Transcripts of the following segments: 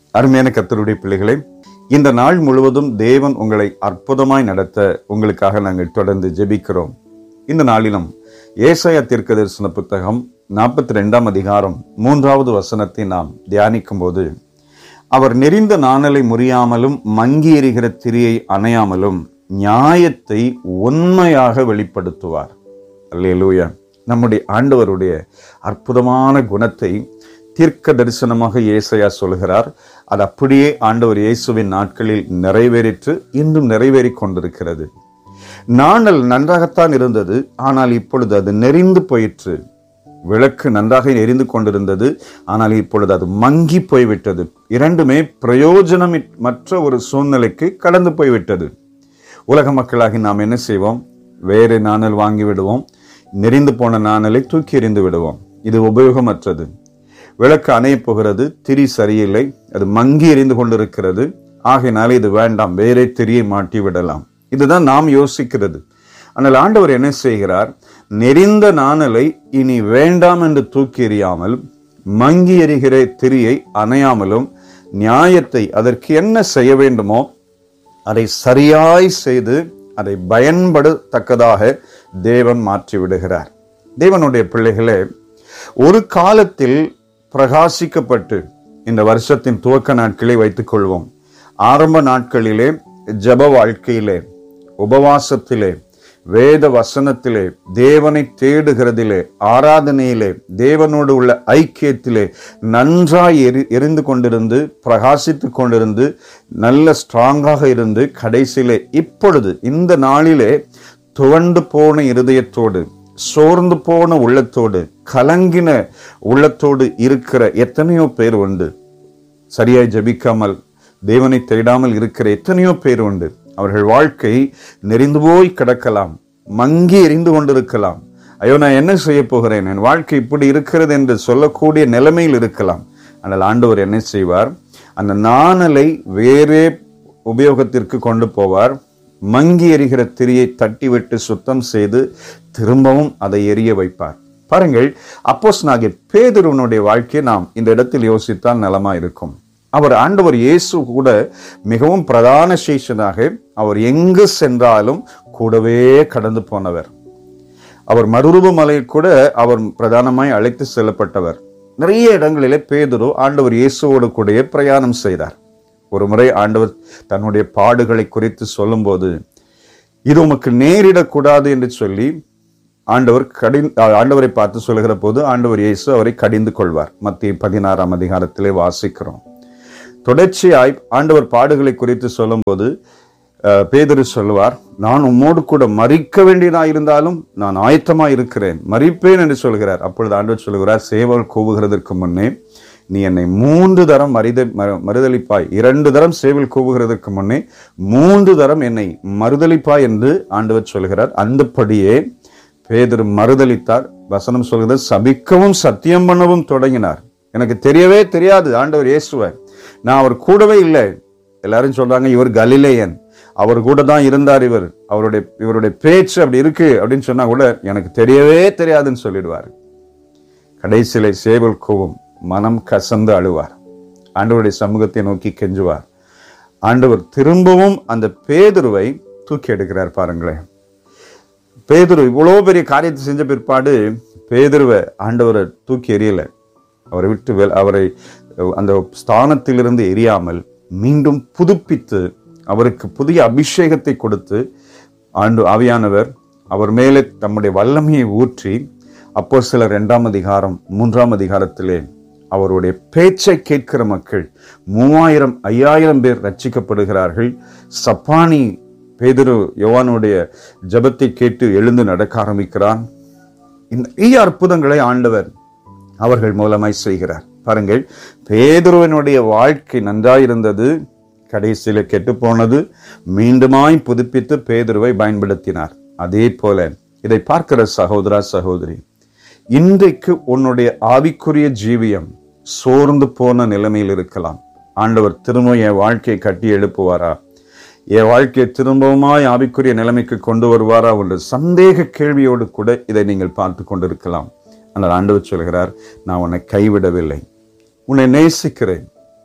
அருமையான கர்த்தருடைய பிள்ளைகளே, இந்த நாள் முழுவதும் தேவன் உங்களை அற்புதமாய் நடத்த உங்களுக்காக நாங்கள் தொடர்ந்து ஜெபிக்கிறோம். இந்த நாளிலும் ஏசாயா தீர்க்கதரிசன புத்தகம் 42ஆம் அதிகாரம் 3வது வசனத்தை நாம் தியானிக்கும் போது, அவர் நெறிந்த நாணலை முறியாமலும் மங்கி எறிகிற திரியை அணையாமலும் நியாயத்தை உண்மையாக வெளிப்படுத்துவார். அல்லேலூயா. நம்முடைய ஆண்டவருடைய அற்புதமான குணத்தை தீர்க்க தரிசனமாக ஏசாயா சொல்கிறார். அது அப்படியே ஆண்டவர் இயேசுவின் நாட்களில் நிறைவேறிற்று, இன்றும் நிறைவேறி கொண்டிருக்கிறது. நாணல் நன்றாகத்தான் இருந்தது, ஆனால் இப்பொழுது அது நெறிந்து போயிற்று. விளக்கு நன்றாக எரிந்து கொண்டிருந்தது, ஆனால் இப்பொழுது அது மங்கி போய்விட்டது. இரண்டுமே பிரயோஜனமற்ற ஒரு சூழ்நிலைக்கு கடந்து போய்விட்டது. உலக மக்களாகி நாம் என்ன செய்வோம்? வேறு நாணல் வாங்கி விடுவோம், நெறிந்து போன நாணலை தூக்கி எறிந்து விடுவோம். இது உபயோகமற்றது. விளக்கு அணைய போகிறது, திரி சரியில்லை, அது மங்கி எறிந்து கொண்டிருக்கிறது, ஆகையினால இது வேண்டாம், வேறே திரியை மாட்டி விடலாம். இதுதான் நாம் யோசிக்கிறது. ஆனால் ஆண்டவர் என்ன செய்கிறார்? நெறிந்த நாணலை இனி வேண்டாம் என்று தூக்கி எறியாமல், மங்கி எறிகிற திரியை அணையாமலும், நியாயத்தை அதற்கு என்ன செய்ய வேண்டுமோ அதை சரியாய் செய்து அதை பயன்படத்தக்கதாக தேவன் மாற்றி விடுகிறார். தேவனுடைய பிள்ளைகளே, ஒரு காலத்தில் பிரகாசிக்கப்பட்டு, இந்த வருஷத்தின் துவக்க நாட்களை வைத்துக் கொள்வோம். ஆரம்ப நாட்களிலே ஜப வாழ்க்கையிலே, உபவாசத்திலே, வேத வசனத்திலே, தேவனை தேடுகிறதிலே, ஆராதனையிலே, தேவனோடு உள்ள ஐக்கியத்திலே நன்றாய் எரிந்து கொண்டிருந்து, பிரகாசித்து கொண்டிருந்து, நல்ல ஸ்ட்ராங்காக இருந்து, கடைசியிலே இப்பொழுது இந்த நாளிலே துவண்டு போன இருதயத்தோடு, சோர்ந்து போன உள்ளத்தோடு, கலங்கின உள்ளத்தோடு இருக்கிற எத்தனையோ பேர் உண்டு. சரியாய் ஜபிக்காமல், தேவனை தேடாமல் இருக்கிற எத்தனையோ பேர் உண்டு. அவர்கள் வாழ்க்கை நெறிந்து போய் கிடக்கலாம், மங்கி எரிந்து கொண்டிருக்கலாம். ஐயோ, நான் என்ன செய்ய போகிறேன், என் வாழ்க்கை இப்படி இருக்கிறது என்று சொல்லக்கூடிய நிலைமையில் இருக்கலாம். ஆனால் ஆண்டவர் என்ன செய்வார்? அந்த நாணலை வேறே உபயோகத்திற்கு கொண்டு போவார். மங்கி எரிகிற திரியை தட்டிவிட்டு சுத்தம் செய்து திரும்பவும் அதை எரிய வைப்பார். பாருங்கள், அப்போஸ்தலனாகிய பேதுருவினுடைய வாழ்க்கையை நாம் இந்த இடத்தில் யோசித்தால் நலமா இருக்கும். அவர் ஆண்டவர் இயேசு கூட மிகவும் பிரதான சீஷனாக, அவர் எங்கு சென்றாலும் கூடவே கடந்து போனவர். அவர் மறுரூப மலையில் கூட அவர் பிரதானமாய் அழைத்து செல்லப்பட்டவர். நிறைய இடங்களிலே பேதுரு ஆண்டவர் இயேசுவோடு கூட பிரயாணம் செய்தார். ஒரு முறை ஆண்டவர் தன்னுடைய பாடுகளை குறித்து சொல்லும் போது, இது உமக்கு நேரிடக்கூடாது என்று சொல்லி ஆண்டவரை பார்த்து சொல்லுகிற போது ஆண்டவர் இயேசு அவரை கடிந்து கொள்வார். மத்திய 16ஆம் அதிகாரத்திலே வாசிக்கிறோம். தொடர்ச்சியாய் ஆண்டவர் பாடுகளை குறித்து சொல்லும் போது பேதுரு சொல்லுவார், நான் உம்மோடு கூட மரிக்க வேண்டியதாயிருந்தாலும் நான் ஆயத்தமாய் இருக்கிறேன், மரிப்பேன் என்று சொல்கிறார். அப்பொழுது ஆண்டவர் சொல்லுகிறார், சேவல் கூவுகிறதற்கு முன்னே நீ என்னை 3 தரம் மறுதலிப்பாய், 2 தரம் சேவல் கூவுகிறதற்கு முன்னே 3 தரம் என்னை மறுதலிப்பாய் என்று ஆண்டவர் சொல்கிறார். அந்தபடியே பேதுரு மறுதலித்தார். வசனம் சொல்கிறது, சபிக்கவும் சத்தியம் பண்ணவும் தொடங்கினார். எனக்கு தெரியவே தெரியாது ஆண்டவர் இயேசுவை, நான் அவர் கூடவே இல்லை. எல்லாரும் சொல்றாங்க, இவர் கலிலேயன், அவர் கூட தான் இருந்தார், இவருடைய பேச்சு அப்படி இருக்கு அப்படின்னு சொன்னா கூட எனக்கு தெரியவே தெரியாதுன்னு சொல்லிடுவார். கடைசியிலே சேவல் கூவும், மனம் கசந்து அழுவார், ஆண்டவருடைய சமூகத்தை நோக்கி கெஞ்சுவார். ஆண்டவர் திரும்பவும் அந்த பேதுருவை தூக்கி எடுக்கிறார். பாருங்களேன், பேதுரு இவ்வளோ பெரிய காரியத்தை செஞ்ச பிற்பாடு பேதுருவை ஆண்டவரை தூக்கி எறியல. அவரை விட்டு அவரை அந்த ஸ்தானத்திலிருந்து எரியாமல் மீண்டும் புதுப்பித்து அவருக்கு புதிய அபிஷேகத்தை கொடுத்து ஆவியானவர் அவர் மேலே தம்முடைய வல்லமையை ஊற்றி, அப்போஸ்தலர் 2ஆம் அதிகாரம் 3ஆம் அதிகாரத்திலே அவருடைய பேச்சை கேட்கிற மக்கள் 3000 5000 பேர் ரட்சிக்கப்படுகிறார்கள். சப்பானி பேதுரு யோவானுடைய ஜெபத்தை கேட்டு எழுந்து நடக்க ஆரம்பிக்கிறான். இந்த அற்புதங்களை ஆண்டவர் அவர்கள் மூலமாய் செய்கிறார். பாருங்கள், பேதுருவினுடைய வாழ்க்கை நன்றாயிருந்தது, கடைசியில கெட்டு போனது. மீண்டுமாய் புதுப்பித்து பேதுருவை பயன்படுத்தினார். அதே போல இதை பார்க்கிற சகோதரா சகோதரி, இன்றைக்கு உன்னுடைய ஆவிக்குரிய ஜீவியம் சோர்ந்து போன நிலைமையில் இருக்கலாம். ஆண்டவர் திரும்ப என் வாழ்க்கையை கட்டி எழுப்புவாரா, என் வாழ்க்கையை திரும்பவுமாய் ஆவிக்குரிய நிலைமைக்கு கொண்டு வருவாரா என்ற சந்தேக கேள்வியோடு கூட இதை நீங்கள் பார்த்து கொண்டிருக்கலாம். ஆனால் ஆண்டவர் சொல்கிறார், நான் உன்னை கைவிடவில்லை, உன்னை நேசிக்கிறேன்,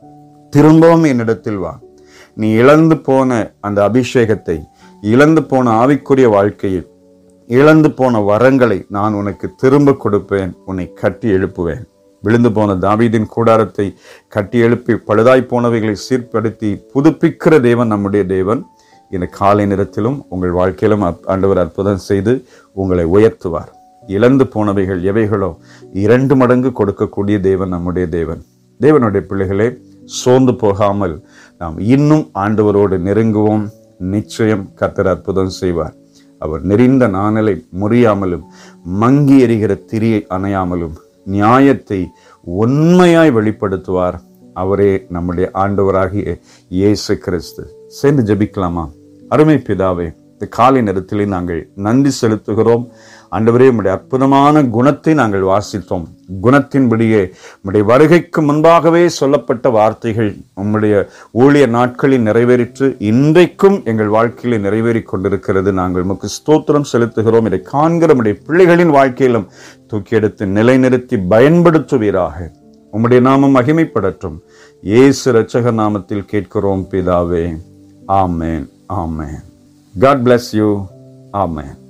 திரும்பவும் என்னிடத்தில் வா. நீ இழந்து போன அந்த அபிஷேகத்தை, இழந்து போன ஆவிக்குரிய வாழ்க்கையில் இழந்து போன வரங்களை நான் உனக்கு திரும்ப கொடுப்பேன். உன்னை கட்டி எழுப்புவேன். விழுந்து போன தாவீதின் கூடாரத்தை கட்டி எழுப்பி பழுதாய் போனவைகளை சீர்படுத்தி புதுப்பிக்கிற தேவன் நம்முடைய தேவன். இந்த காலை நேரத்திலும் உங்கள் வாழ்க்கையிலும் ஆண்டவர் அற்புதம் செய்து உங்களை உயர்த்துவார். இழந்து போனவைகள் எவைகளோ 2 மடங்கு கொடுக்கக்கூடிய தேவன் நம்முடைய தேவன். தேவனுடைய பிள்ளைகளே, சோர்ந்து போகாமல் நாம் இன்னும் ஆண்டவரோடு நெருங்குவோம். நிச்சயம் கர்த்தர் அற்புதம் செய்வார். அவர் நெறிந்த நாணலை முறியாமலும் மங்கி எறிகிற திரியை அணையாமலும் நியாயத்தை உண்மையாய் வெளிப்படுத்துவார். அவரே நம்முடைய ஆண்டவராகிய இயேசு கிறிஸ்து. சேர்ந்து ஜெபிக்கலாமா? அருமை பிதாவே, இந்த காலை நேரத்திலே நாங்கள் நன்றி செலுத்துகிறோம். ஆண்டவரே, உம்முடைய அற்புதமான குணத்தை நாங்கள் வாசித்தோம். குணத்தின்படியே உம்முடைய வருகைக்கு முன்பாகவே சொல்லப்பட்ட வார்த்தைகள் உம்முடைய ஊழிய நாட்களில் நிறைவேறிற்று. இன்றைக்கும் எங்கள் வாழ்க்கையில நிறைவேறி கொண்டிருக்கிறது. நாங்கள் உமக்கு ஸ்தோத்திரம் செலுத்துகிறோம். இதை காண்கிற உம்முடைய பிள்ளைகளின் வாழ்க்கையிலும் தூக்கி எடுத்து நிலைநிறுத்தி பயன்படுத்துவீராக. உம்முடைய நாமம் மகிமைப்படட்டும். இயேசு இரட்சகர் நாமத்தில் கேட்கிறோம் பிதாவே. ஆமென். ஆமென். God bless you. Amen.